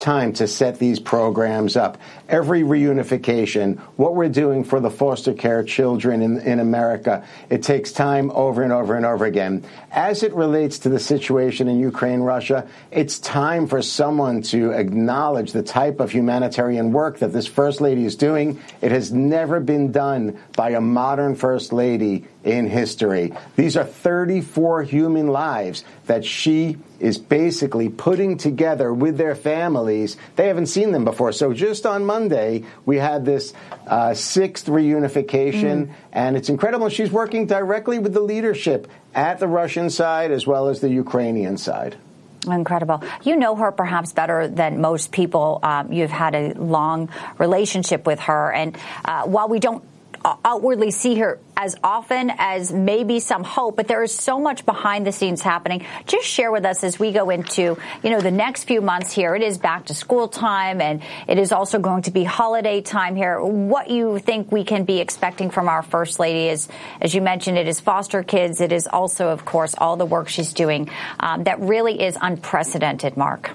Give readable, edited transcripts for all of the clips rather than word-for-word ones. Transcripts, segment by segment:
time to set these programs up. Every reunification, what we're doing for the foster care children in America, it takes time over and over and over again. As it relates to the situation in Ukraine, Russia, it's time for someone to acknowledge the type of humanitarian work that this First Lady is doing. It has never been done by a modern First Lady in history. These are 34 human lives that she is basically putting together with their families. They haven't seen them before. So just on Monday, we had this sixth reunification, and it's incredible. She's working directly with the leadership at the Russian side as well as the Ukrainian side. Incredible. You know her perhaps better than most people. You've had a long relationship with her. And while we don't outwardly see her as often as maybe some hope, but there is so much behind the scenes happening. Just share with us as we go into, the next few months here. It is back to school time, and it is also going to be holiday time here. What you think we can be expecting from our First Lady is, as you mentioned, it is foster kids. It is also, of course, all the work she's doing that really is unprecedented, Mark.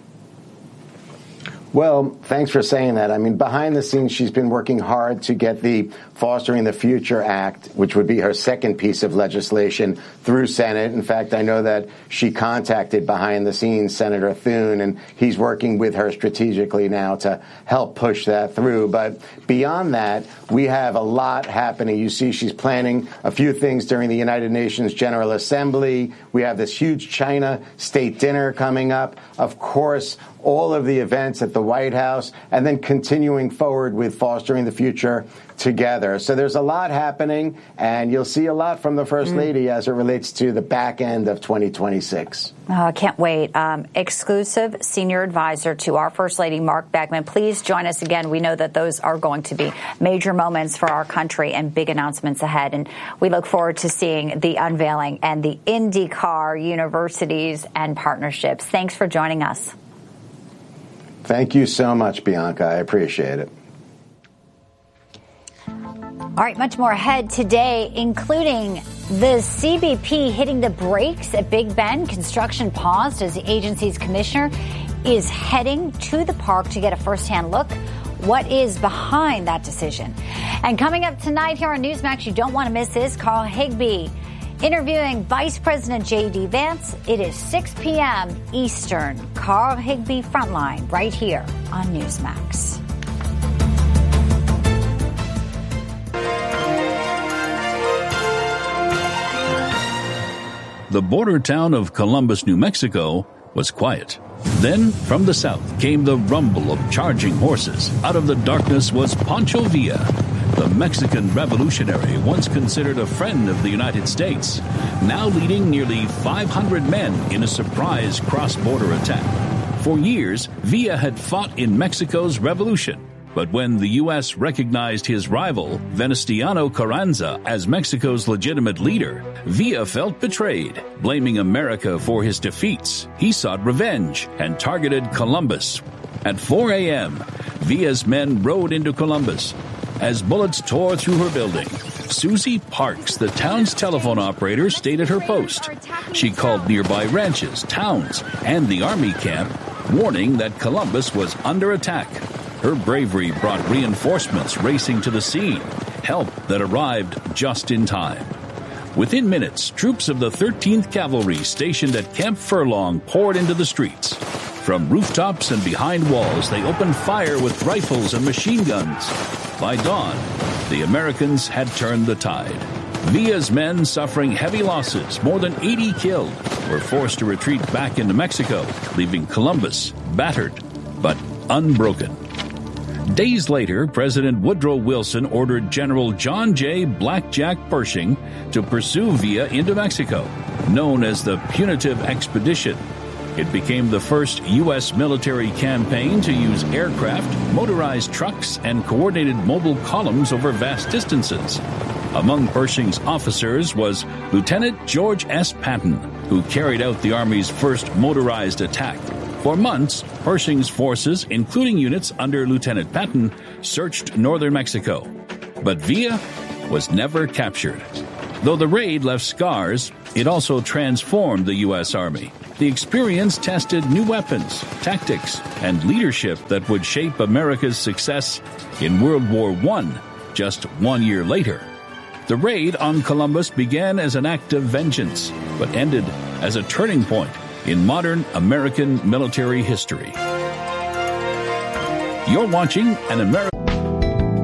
Well, thanks for saying that. I mean, behind the scenes, she's been working hard to get the Fostering the Future Act, which would be her second piece of legislation, through Senate. In fact, I know that she contacted behind the scenes Senator Thune, and he's working with her strategically now to help push that through. But beyond that, we have a lot happening. You see, she's planning a few things during the United Nations General Assembly. We have this huge China state dinner coming up. Of course, all of the events at the White House, and then continuing forward with Fostering the Future together. So there's a lot happening, and you'll see a lot from the First Lady as it relates to the back end of 2026. I can't wait. Exclusive senior advisor to our First Lady, Mark Beckman. Please join us again. We know that those are going to be major moments for our country and big announcements ahead. And we look forward to seeing the unveiling and the IndyCar universities and partnerships. Thanks for joining us. Thank you so much, Bianca. I appreciate it. All right, much more ahead today, including the CBP hitting the brakes at Big Bend. Construction paused as the agency's commissioner is heading to the park to get a firsthand look. What is behind that decision? And coming up tonight here on Newsmax, you don't want to miss this. Carl Higbie interviewing Vice President J.D. Vance. It is 6 p.m. Eastern. Carl Higbie Frontline right here on Newsmax. The border town of Columbus, New Mexico, was quiet. Then, from the south, came the rumble of charging horses. Out of the darkness was Pancho Villa, the Mexican revolutionary once considered a friend of the United States, now leading nearly 500 men in a surprise cross-border attack. For years, Villa had fought in Mexico's revolution. But when the U.S. recognized his rival, Venustiano Carranza, as Mexico's legitimate leader, Villa felt betrayed. Blaming America for his defeats, he sought revenge and targeted Columbus. At 4 a.m., Villa's men rode into Columbus. As bullets tore through her building, Susie Parks, the town's telephone operator, stayed at her post. She called nearby ranches, towns, and the army camp, warning that Columbus was under attack. Her bravery brought reinforcements racing to the scene, help that arrived just in time. Within minutes, troops of the 13th Cavalry stationed at Camp Furlong poured into the streets. From rooftops and behind walls, they opened fire with rifles and machine guns. By dawn, the Americans had turned the tide. Villa's men, suffering heavy losses, more than 80 killed, were forced to retreat back into Mexico, leaving Columbus battered but unbroken. Days later, President Woodrow Wilson ordered General John J. Blackjack Pershing to pursue Villa into Mexico, known as the Punitive Expedition. It became the first U.S. military campaign to use aircraft, motorized trucks, and coordinated mobile columns over vast distances. Among Pershing's officers was Lieutenant George S. Patton, who carried out the Army's first motorized attack. For months, Pershing's forces, including units under Lieutenant Patton, searched northern Mexico. But Villa was never captured. Though the raid left scars, it also transformed the U.S. Army. The experience tested new weapons, tactics, and leadership that would shape America's success in World War I just 1 year later. The raid on Columbus began as an act of vengeance, but ended as a turning point in modern American military history. You're watching an American